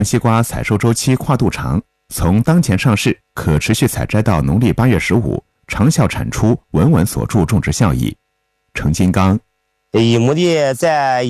西瓜采收周期跨度长，从当前上市可持续采摘到农历8月15，长效产出稳稳锁住种植效益。程金刚， 一亩地在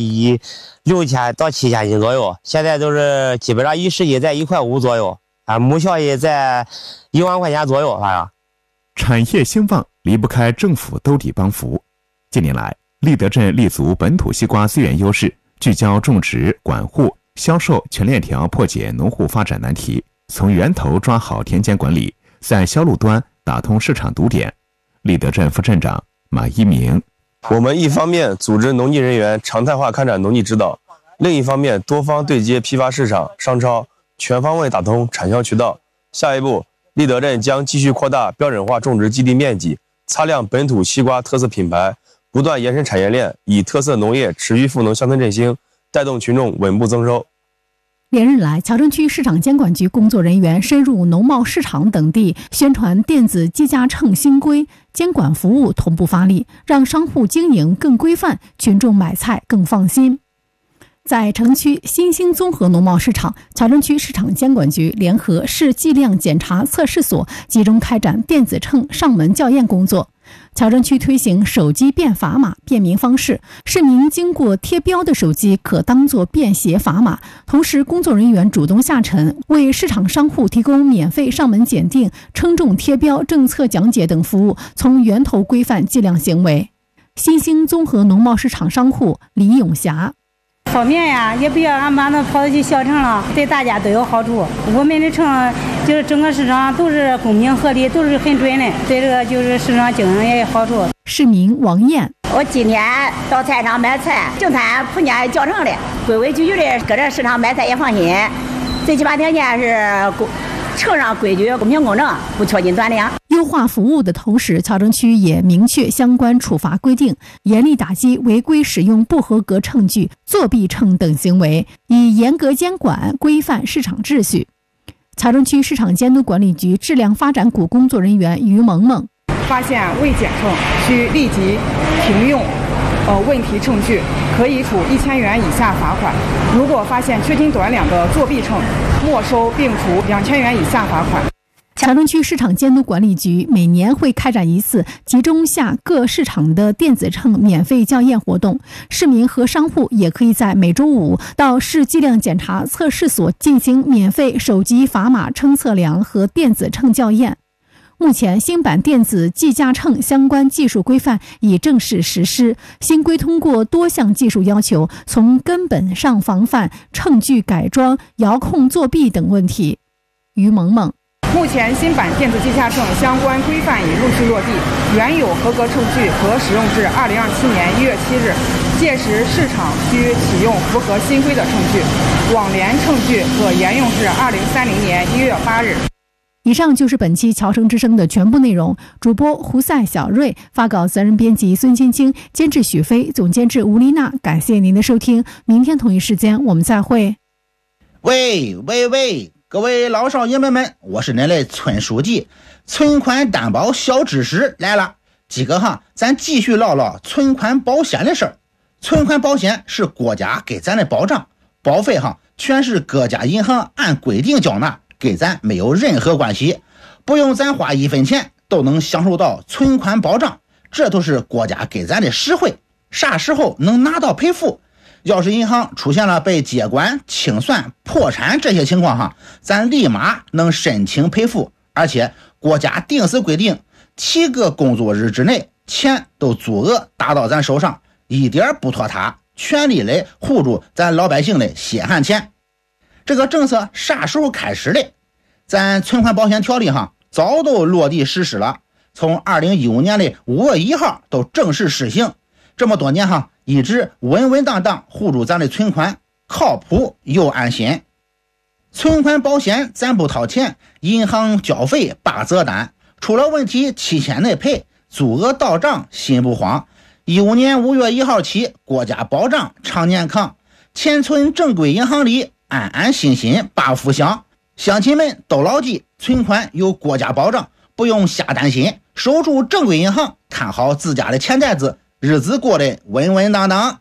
6000到7000斤左右，现在都是基本上10斤在1.5块左右，亩效益在1万块钱左右，反正。 产业兴旺离不开政府兜底帮扶。近年来，立德镇立足本土西瓜资源优势，聚焦种植、管护、销售全链条，破解农户发展难题，从源头抓好田间管理，在销路端打通市场堵点。立德镇副镇长马一鸣， 我们一方面组织农技人员常态化开展农技指导，另一方面多方对接批发市场、商超，全方位打通产销渠道。下一步，立德镇将继续扩大标准化种植基地面积，擦亮本土西瓜特色品牌，不断延伸产业链，以特色农业持续赋能乡村振兴，带动群众稳步增收。 连日来，乔城区市场监管局工作人员深入农贸市场等地，宣传电子计价秤新规，监管服务同步发力，让商户经营更规范，群众买菜更放心。在城区新兴综合农贸市场，乔城区市场监管局联合市计量检查测试所集中开展电子秤上门校验工作。乔城区推行手机辨砝码便民方式，市民经过贴标的手机可当作便携砝码，同时工作人员主动下沉，为市场商户提供免费上门检定、称重贴标、政策讲解等服务，从源头规范计量行为。新兴综合农贸市场商户李永霞， 方便呀，也不要俺妈那跑着去销城了，对大家都有好处。我们的秤就是整个市场都是公平合理，都是很准的，对这个就是市场经营也有好处。 市民王艳， 我今天到菜场买菜，就咱铺家教程的，规规矩矩的搁这市场买菜也放心。最起码条件是秤上规矩、公平公正，不缺斤短两。 优化服务的同时，乔城区也明确相关处罚规定，严厉打击违规使用不合格秤具、作弊秤等行为，以严格监管规范市场秩序。乔城区市场监督管理局质量发展股工作人员于萌萌， 发现未检秤，需立即停用问题秤具，可以处1000元以下罚款。如果发现缺斤短两的作弊秤，没收并处2000元以下罚款。 乔城区市场监督管理局每年会开展一次集中下各市场的电子秤免费校验活动，市民和商户也可以在每周5到市计量检查测试所进行免费手机砝码称测量和电子秤校验。目前，新版电子计价秤相关技术规范已正式实施，新规通过多项技术要求，从根本上防范秤具改装、遥控作弊等问题。于萌萌， 目前新版电子计价秤相关规范已陆续落地，原有合格秤具可使用至2027年1月7日，届时市场需启用符合新规的秤具，网联秤具可沿用至2030年1月8日。 以上就是本期侨生之声的全部内容。主播胡赛、小瑞，发稿责任编辑孙晶晶，监制许飞，总监制吴丽娜。感谢您的收听，明天同一时间我们再会。 喂，各位老少爷们们，我是您的村书记。存款担保小知识来了，今个咱继续唠唠存款保险的事儿。存款保险是国家给咱的保障，保费全是各家银行按规定缴纳，跟咱没有任何关系，不用咱花1分钱都能享受到存款保障，这都是国家给咱的实惠。啥时候能拿到赔付？要是银行出现了被接管、清算、破产这些情况咱立马能申请赔付，而且国家定时规定7个工作日之内钱都足额打到咱手上，一点不拖沓，全力来护住咱老百姓的血汗钱。这个政策啥时候开始的？咱存款保险条例早都落地实施了，从2015年的5月1号都正式实行。这么多年一直稳稳当当护住咱的存款，靠谱又安心。存款保险咱不掏钱，银行交费8折单，出了问题7天内赔，足额到账心不慌。15年5月1号起，国家保障常年康，钱存正规银行里，安安心心把福享。乡亲们都牢记，存款有国家保障，不用瞎担心，守住正规银行，看好自家的钱袋子，日子过得稳稳当当。